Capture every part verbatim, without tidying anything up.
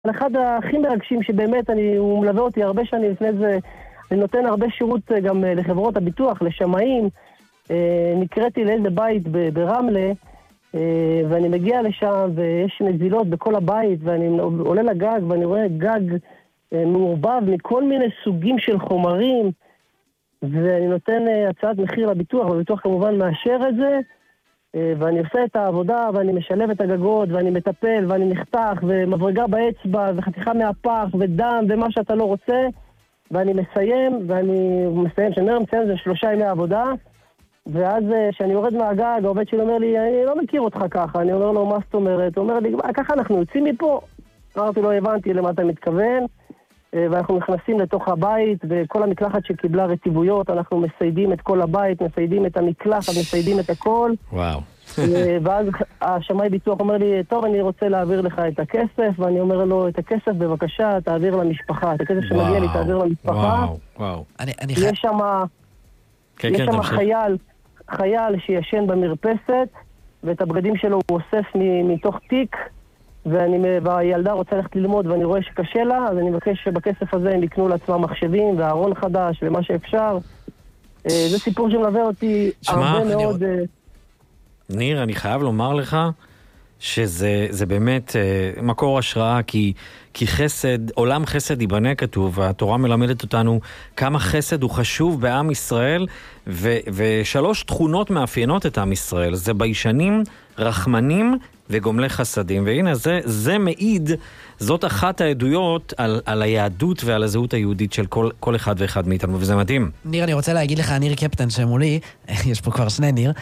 אחד הכי מרגשים שבאמת, אני, הוא מלווה אותי הרבה שנים לפני זה, אני נותן הרבה שירות גם לחברות הביטוח, לשמאים, נקראתי לאיזה בית ברמלה, ואני מגיע לשם ויש נזילות בכל הבית, ואני עולה לגג ואני רואה גג מעורבב מכל מיני סוגים של חומרים, ואני נותן הצעת מחיר לביטוח, והביטוח כמובן מאשר את זה, ואני עושה את העבודה, ואני משלב את הגגות, ואני מטפל, ואני נחתך, ומברגה באצבע, וחתיכה מהפח, ודם, ומה שאתה לא רוצה, ואני מסיים, ואני מסיים, שאני אומר, מסיים, זה שלושה ימי עבודה, ואז כשאני יורד מהגג, העובד שלי אומר לי, אני לא מכיר אותך ככה, אני אומר לו, מה זאת אומרת? הוא אומר לי, ככה אנחנו יוצאים מפה? אמרתי לו, הבנתי למה אתה מתכוון, ואנחנו נכנסים לתוך הבית, וכל המקלחת שקיבלה רטיבויות, אנחנו מסיידים את כל הבית, מסיידים את המקלחת, מסיידים את הכל. וואו. ואז השמאי ביטוח אומר לי, טוב, אני רוצה להעביר לך את הכסף, ואני אומר לו, את הכסף בבקשה, תעביר למשפחה. את הכסף שמגיע לי, תעביר למשפחה. וואו, וואו. יש שם, יש שם חייל, חייל שישן במרפסת, ואת הבגדים שלו הוא אוסף מתוך תיק, ואני, והילדה רוצה ללכת ללמוד ואני רואה שקשה לה, אז אני מבקש שבכסף הזה הם יקנו לעצמם מחשבים וארון חדש ומה שאפשר. זה סיפור שמלווה אותי הרבה מאוד. ניר, אני חייב לומר לך שזה זה באמת uh, מקור השראה, כי, כי חסד, עולם חסד ייבנה כתוב, והתורה מלמדת אותנו כמה חסד הוא חשוב בעם ישראל, ו, ושלוש תכונות מאפיינות את עם ישראל, זה ביישנים, רחמנים וגומלי חסדים, והנה זה, זה מעיד, זאת אחת העדויות על, על היהדות ועל הזהות היהודית של כל, כל אחד ואחד מאיתנו, וזה מדהים. ניר, אני רוצה להגיד לך, ניר קפטן שמולי, יש פה כבר שני ניר,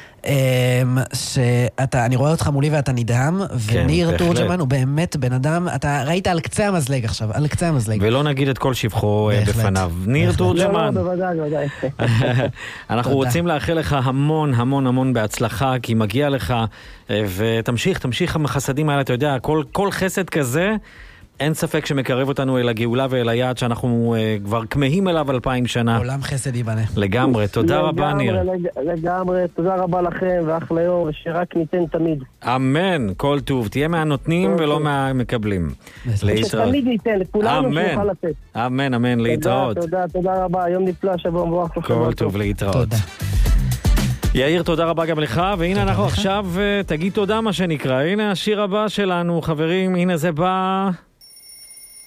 שאתה, אני רואה אותך מולי ואתה נדהם, וניר תורג'מן הוא באמת בן אדם, אתה ראית על קצה המזלג עכשיו, על קצה המזלג. ולא נגיד את כל שבחו בפניו. ניר תורג'מן. לא, בוודאי, בוודאי. אנחנו רוצים לאחל לך המון המון המון בהצלחה, כי מגיע לך, ותמשיך, תמשיך המחסדים האלה, אתה יודע, כל, כל חסד כזה, אין ספק שמקרב אותנו אל הגאולה ואל היעד שאנחנו uh, כבר כמהים אליו אלפיים שנה. עולם חסד ייבנה. לגמרי, תודה רבה ניר. לגמרי, תודה רבה לכם ואחלה יום, ושרק ניתן תמיד. אמן, כל טוב, תהיה מהנותנים ולא מהמקבלים. להתראות. שתמיד ניתן, לכולנו שנוכל לתת. אמן, אמן, להתראות. תודה, תודה רבה, יום נפלא, שבוע מבורך. כל טוב, להתראות. יאיר, תודה רבה גם לך, והנה אנחנו עכשיו, תגיד תודה מה שנקרא, הנה השיר הבא שלנו, חברים, הנה זה בא...